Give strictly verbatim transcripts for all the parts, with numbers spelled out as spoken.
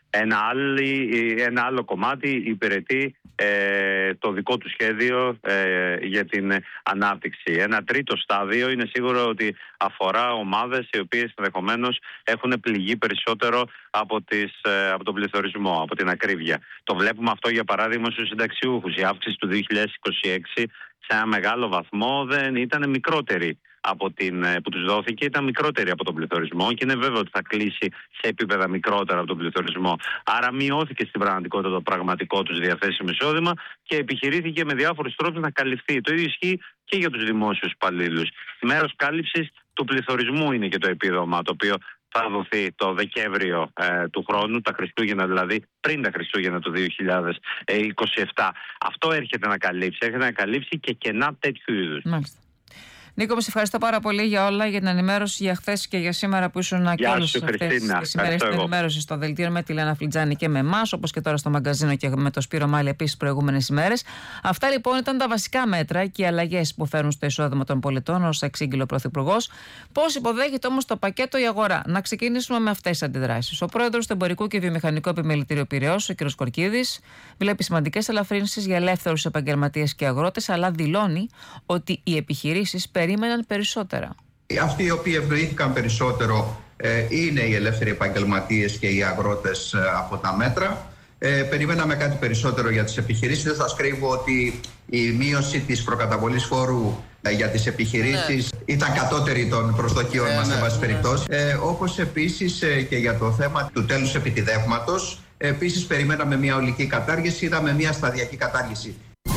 Ένα, άλλη, ένα άλλο κομμάτι υπηρετεί ε, το δικό του σχέδιο ε, για την ανάπτυξη. Ένα τρίτο στάδιο είναι σίγουρο ότι αφορά ομάδες οι οποίες ενδεχομένως έχουν πληγεί περισσότερο από, τις, ε, από τον πληθωρισμό, από την ακρίβεια. Το βλέπουμε αυτό για παράδειγμα στους συνταξιούχους. Η αύξηση του δύο χιλιάδες είκοσι έξι σε ένα μεγάλο βαθμό δεν ήταν μικρότερη από την, που τους δόθηκε, ήταν μικρότερη από τον πληθωρισμό και είναι βέβαιο ότι θα κλείσει σε επίπεδα μικρότερα από τον πληθωρισμό. Άρα μειώθηκε στην πραγματικότητα το πραγματικό τους διαθέσιμο εισόδημα και επιχειρήθηκε με διάφορους τρόπους να καλυφθεί. Το ίδιο ισχύει και για τους δημόσιους υπαλλήλους. Μέρος κάλυψης του πληθωρισμού είναι και το επίδομα, το οποίο θα δοθεί το Δεκέμβριο ε, του χρόνου, τα Χριστούγεννα δηλαδή, πριν τα Χριστούγεννα του δύο χιλιάδες είκοσι επτά. Αυτό έρχεται να καλύψει, έρχεται να καλύψει και κενά τέτοιου είδους. Μάλιστα. Νίκο, με σε ευχαριστώ πάρα πολύ για όλα, για την ενημέρωση για χθες και για σήμερα που ήσουν και όλες αυτές τις ημέρες στην ενημέρωση στο δελτίο με τη Λένα Φλιτζάνη και με εμάς, όπως και τώρα στο μαγκαζίνο και με το Σπύρο Μάλη επίσης προηγούμενες ημέρες. Αυτά λοιπόν ήταν τα βασικά μέτρα και οι αλλαγές που φέρουν στο εισόδημα των πολιτών, ως εξήγηλε ο Πρωθυπουργός. Πώς υποδέχεται όμως το πακέτο η αγορά? Να ξεκινήσουμε με αυτές τις αντιδράσεις. Ο πρόεδρος του Εμπορικού και Βιομηχανικού Επιμελητηρίου Πειραιώς, ο κ. Κορκίδης, βλέπει σημαντικές ελαφρύνσεις για ελεύθερους επαγγελματίες και αγρότες, αλλά δηλώνει ότι οι επιχειρήσεις περίμεναν περισσότερα. Αυτοί οι οποίοι ευνοήθηκαν περισσότερο ε, είναι οι ελεύθεροι επαγγελματίες και οι αγρότες ε, από τα μέτρα. Ε, περιμέναμε κάτι περισσότερο για τις επιχειρήσεις. Δεν σας κρύβω ότι η μείωση της προκαταβολής φόρου ε, για τις επιχειρήσεις ναι. ήταν κατώτερη των προσδοκιών ναι, μας ναι, σε βάση ναι. περιπτώσει. Ε, όπως επίσης ε, και για το θέμα του τέλους επιτιδεύματος. Ε, επίσης περιμέναμε μια ολική κατάργηση, είδαμε μια σταδιακή κατάργηση.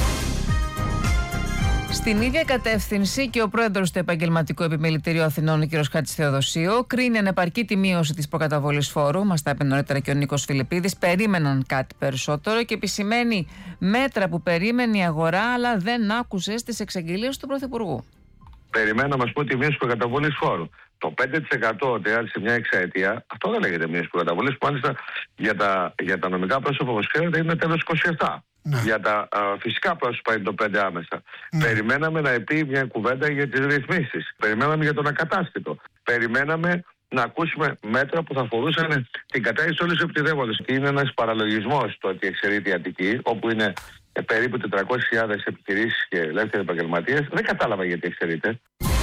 Στην ίδια κατεύθυνση και ο πρόεδρος του Επαγγελματικού Επιμελητηρίου Αθηνών, ο κ. Χάτζης Θεοδοσίου, κρίνει ανεπαρκή τη μείωση της προκαταβολής φόρου. Μας τα είπε νωρίτερα και ο Νίκος Φιλιππίδης. Περίμεναν κάτι περισσότερο και επισημαίνει μέτρα που περίμενε η αγορά, αλλά δεν άκουσε στις εξαγγελίες του Πρωθυπουργού. Περιμέναμε, ας πούμε, τη μείωση προκαταβολής φόρου. Το πέντε τοις εκατό ότι άρχισε μια εξαετία, αυτό δεν λέγεται μείωση προκαταβολής, που μάλιστα για τα, για τα νομικά πρόσωπα, όπως ξέρετε, είναι τέλος είκοσι επτά. Ναι. Για τα α, φυσικά πρόσωπα είναι το πέντε άμεσα. Ναι. Περιμέναμε να πει μια κουβέντα για τις ρυθμίσεις. Περιμέναμε για τον ακατάσχετο. Περιμέναμε να ακούσουμε μέτρα που θα αφορούσαν την κατάργηση όλης της επιτιδεύματος. Είναι ένας παραλογισμός το ότι εξαιρείται η Αττική, όπου είναι ε, περίπου τετρακόσιες χιλιάδες επιχειρήσεις και ελεύθεροι επαγγελματίες. Δεν κατάλαβα γιατί εξαιρείται.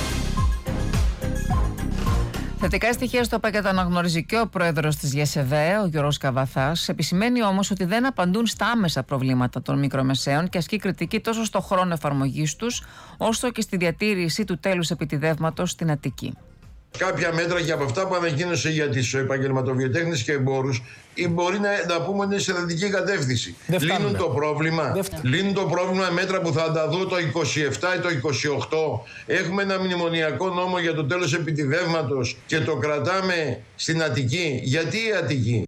Θετικά στοιχεία στο πακέτο αναγνωρίζει και ο πρόεδρος της ΓΕΣΕΒΕ, ο Γιώργος Καβαθάς. Επισημαίνει όμως ότι δεν απαντούν στα άμεσα προβλήματα των μικρομεσαίων και ασκεί κριτική τόσο στο χρόνο εφαρμογής τους, όσο και στη διατήρηση του τέλους επιτιδεύματος στην Αττική. Κάποια μέτρα και από αυτά που ανακοίνωσε για τις επαγγελματοβιοτέχνες και εμπόρους, ή μπορεί να, να πούμε είναι σε θετική κατεύθυνση. Λύνουν το πρόβλημα. Λύνουν το πρόβλημα με μέτρα που θα τα δω το είκοσι επτά ή το είκοσι οκτώ. Έχουμε ένα μνημονιακό νόμο για το τέλος επιτιδεύματος και το κρατάμε στην Αττική. Γιατί η Αττική?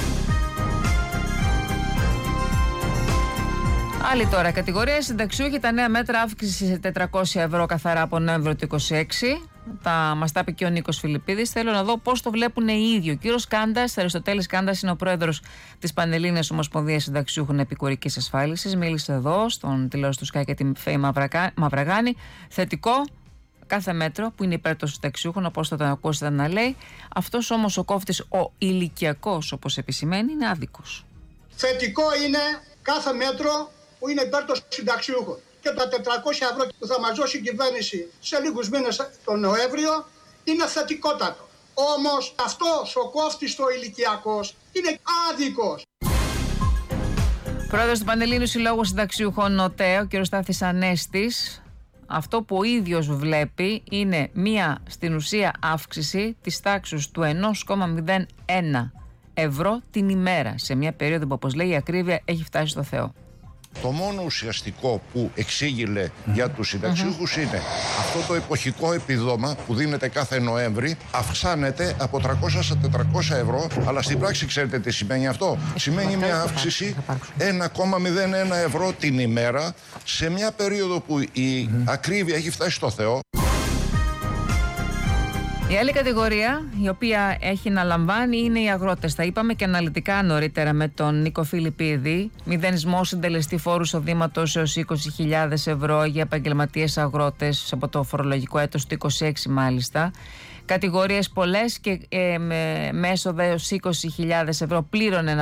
Άλλη τώρα κατηγορία συνταξιούχοι, τα νέα μέτρα αύξηση σε τετρακόσια ευρώ καθαρά από Νοέμβριο του είκοσι έξι. Τα μας τα είπε και ο Νίκος Φιλιππίδης. Θέλω να δω πώς το βλέπουν οι ίδιοι. Ο κύριος Κάντας, Αριστοτέλης Κάντας, είναι ο πρόεδρος της Πανελλήνιας Ομοσπονδίας Συνταξιούχων Επικουρικής Ασφάλισης. Μίλησε εδώ στον τηλεόραση του Sky και την Φέη Μαυραγάνη. Θετικό κάθε μέτρο που είναι υπέρ των συνταξιούχων, όπως θα τον ακούσετε να λέει. Αυτός όμως ο κόφτης, ο ηλικιακός, όπως επισημαίνει, είναι άδικος. Θετικό είναι κάθε μέτρο που είναι υπέρ των συνταξιούχων. Και τα τετρακόσια ευρώ που θα μας δώσει η κυβέρνηση σε λίγους μήνες τον Νοέμβριο είναι θετικότατο. Όμως αυτός ο κόφτης ο ηλικιακός είναι άδικος. Πρόεδρος του Πανελλήνιου Συλλόγου Συνταξιούχων ΟΤΕ, ο κ. Στάθης Ανέστης, αυτό που ο ίδιος βλέπει είναι μία στην ουσία αύξηση της τάξης του ενός κόμμα μηδέν ένα ευρώ την ημέρα, σε μια περίοδο που, όπως λέει, η ακρίβεια έχει φτάσει στο Θεό. Το μόνο ουσιαστικό που εξήγηλε για τους συνταξιούχους είναι αυτό το εποχικό επιδόμα που δίνεται κάθε Νοέμβρη αυξάνεται από τριακόσια σε τετρακόσια ευρώ, αλλά στην πράξη ξέρετε τι σημαίνει αυτό? Σημαίνει μια αύξηση ένα κόμμα μηδέν ένα ευρώ την ημέρα σε μια περίοδο που η ακρίβεια έχει φτάσει στο Θεό. Η άλλη κατηγορία η οποία έχει να λαμβάνει είναι οι αγρότες. Τα είπαμε και αναλυτικά νωρίτερα με τον Νίκο Φιλιππίδη. Μηδενισμό συντελεστή φόρου εισοδήματος έως είκοσι χιλιάδες ευρώ για επαγγελματίες αγρότες από το φορολογικό έτος του είκοσι έξι μάλιστα. Κατηγορίες πολλές και ε, με, με έσοδα έως είκοσι χιλιάδες ευρώ πλήρωνε